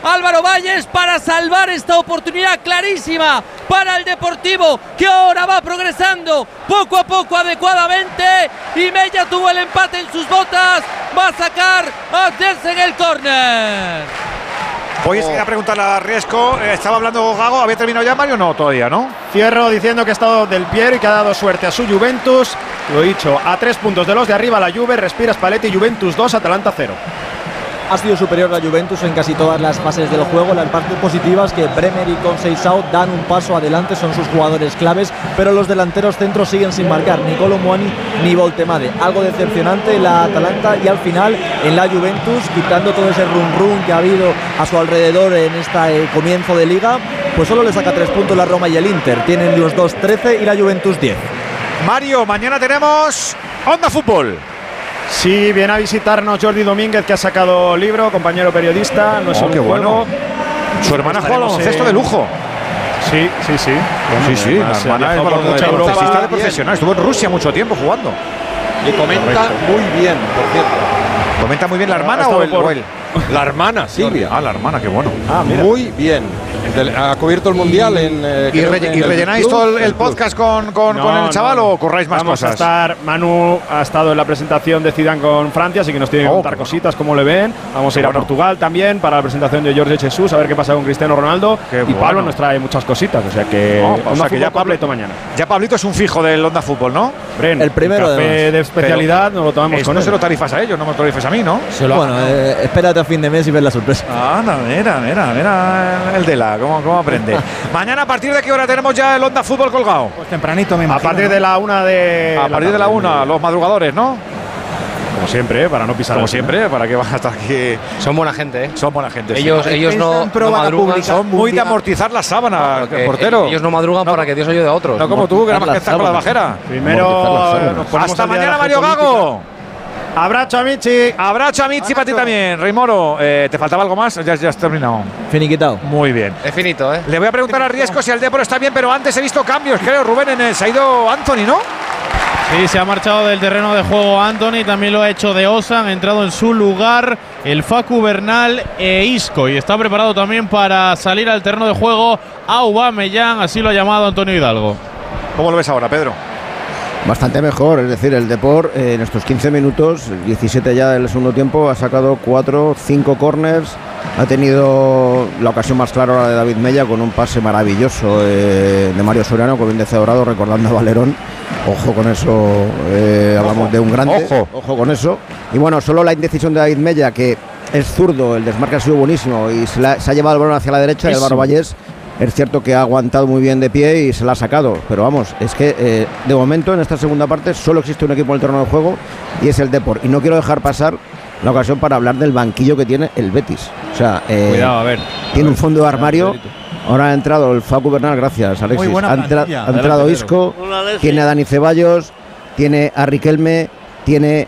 Álvaro Valles para salvar esta oportunidad clarísima para el Deportivo, que ahora va progresando poco a poco adecuadamente, y Mella tuvo el empate en sus botas, va a sacar a hacerse en el córner. Voy a preguntarle a Riesco, estaba hablando Gago, ¿había terminado ya Mario? No, todavía, ¿no? Cierro diciendo que ha estado del Piero y que ha dado suerte a su Juventus. Lo he dicho, a 3 puntos de los de arriba la Juve, respira Spalletti, Juventus 2, Atalanta 0. Ha sido superior la Juventus en casi todas las fases del juego. La parte positiva es que Bremer y Conceição dan un paso adelante, son sus jugadores claves, pero los delanteros centros siguen sin marcar, ni Kolo Muani ni Voltemade. Algo decepcionante en la Atalanta, y al final en la Juventus, quitando todo ese run que ha habido a su alrededor en este comienzo de liga, pues solo le saca 3 puntos la Roma y el Inter. Tienen los dos 13 y la Juventus 10. Mario, mañana tenemos Onda Fútbol. Sí, viene a visitarnos Jordi Domínguez, que ha sacado libro, compañero periodista. No es qué bueno. Su hermana juega al baloncesto de lujo. Sí. Bueno, sí, la hermana es baloncestista de profesional. Estuvo en Rusia mucho tiempo jugando. Y comenta muy bien, por cierto. ¿Comenta muy bien la hermana o él? La hermana, Silvia. La hermana, qué bueno. Mira. Muy bien. Ha cubierto el mundial en. ¿Y rellenáis todo el podcast con el chaval o corráis más cosas? Manu ha estado en la presentación de Zidane con Francia, así que nos tiene que contar cositas, como le ven. Vamos a ir a Portugal también para la presentación de Jorge Jesus, a ver qué pasa con Cristiano Ronaldo. Y Pablo nos trae muchas cositas, o sea que ya Pablito mañana. Ya Pablito es un fijo del Onda Fútbol, ¿no? El primero de especialidad nos lo tomamos con él. No se lo tarifas a ellos, no me lo tarifas a mí, ¿no? Bueno, espérate a fin de mes y ves la sorpresa. Anda, mira el de la, cómo aprende. Mañana, ¿a partir de qué hora tenemos ya el Onda Fútbol colgado? Pues tempranito, me imagino. A partir de la 1 de. A partir de la 1, los madrugadores, ¿no? Como siempre, para no pisar. Como siempre, para que vas hasta aquí. Son buena gente, ¿eh? Son buena gente. Ellos no madrugan. Son muy de amortizar la sábana, portero. Ellos no madrugan para que Dios ayude a otros. No como tú, que nada más que estás con la bajera. Primero. Hasta mañana, Mario Gago. Abrazo a Michi. Abrazo a Michi para ti también. Rey Moro, ¿te faltaba algo más? Ya has terminado. Finiquitado. Muy bien. Es finito, ¿eh? Le voy a preguntar a Riesco si el Depor está bien, pero antes he visto cambios, creo, Rubén, se ha ido Anthony, ¿no? Sí, se ha marchado del terreno de juego Anthony, también lo ha hecho De Osa, han entrado en su lugar el Facu Bernal e Isco, y está preparado también para salir al terreno de juego Aubameyang, así lo ha llamado Antonio Hidalgo. ¿Cómo lo ves ahora, Pedro? Bastante mejor, es decir, el Depor en estos 15 minutos, 17 ya del segundo tiempo, ha sacado 5 córners, ha tenido la ocasión más clara la de David Mella con un pase maravilloso de Mario Soriano, con bien de Dorado, recordando a Valerón. Ojo con eso, hablamos de un grande, ojo con eso. Y bueno, solo la indecisión de David Mella, que es zurdo, el desmarque ha sido buenísimo y se ha llevado el balón hacia la derecha, y Álvaro Vallés es cierto que ha aguantado muy bien de pie y se la ha sacado, pero vamos, es que de momento en esta segunda parte solo existe un equipo en el terreno de juego y es el Depor, y no quiero dejar pasar la ocasión para hablar del banquillo que tiene el Betis. O sea, cuidado, a ver. Tiene un fondo de armario. Ahora ha entrado el Facu Bernal, gracias Alexis. Ha entrado Isco, tiene a Dani Ceballos, tiene a Riquelme, tiene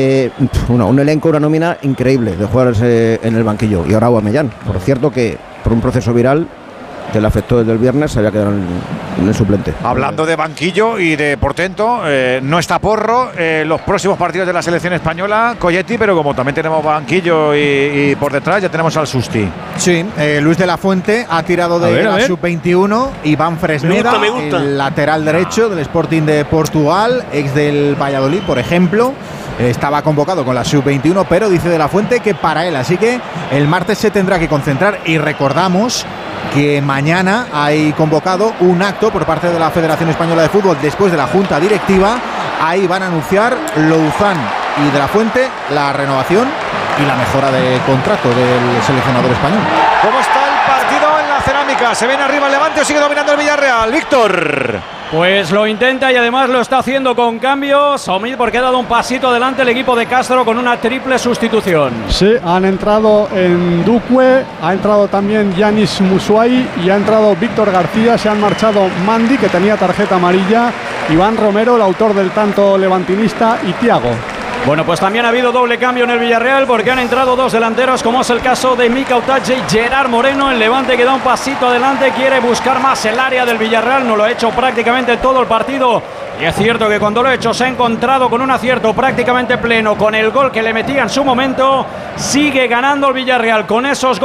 un elenco, una nómina increíble de jugadores en el banquillo. Y ahora Aubameyang, por cierto, que por un proceso viral que le afectó desde el viernes, se había quedado en el suplente. Hablando de banquillo y de portento, no está Porro, los próximos partidos de la selección española, Colletti, pero como también tenemos banquillo y por detrás ya tenemos al Susti. Sí, Luis de la Fuente ha tirado de la sub-21, Iván Fresneda, el lateral derecho del Sporting de Portugal, ex del Valladolid, por ejemplo. Estaba convocado con la sub-21, pero dice de la Fuente que para él, así que el martes se tendrá que concentrar. Y recordamos que mañana hay convocado un acto por parte de la Federación Española de Fútbol después de la Junta Directiva. Ahí van a anunciar Louzán y de la Fuente la renovación y la mejora de contrato del seleccionador español. ¿Cómo está el partido en la Cerámica? ¿Se viene arriba el Levante o sigue dominando el Villarreal? Víctor. Pues lo intenta y además lo está haciendo con cambios. Omid, porque ha dado un pasito adelante el equipo de Castro con una triple sustitución. Sí, han entrado en Duque, ha entrado también Yanis Musuai y ha entrado Víctor García. Se han marchado Mandi, que tenía tarjeta amarilla, Iván Romero, el autor del tanto levantinista, y Thiago. Bueno, pues también ha habido doble cambio en el Villarreal porque han entrado dos delanteros, como es el caso de Mika Utache y Gerard Moreno. El Levante que da un pasito adelante, quiere buscar más el área del Villarreal, no lo ha hecho prácticamente todo el partido. Y es cierto que cuando lo ha hecho se ha encontrado con un acierto prácticamente pleno, con el gol que le metía en su momento. Sigue ganando el Villarreal con esos goles.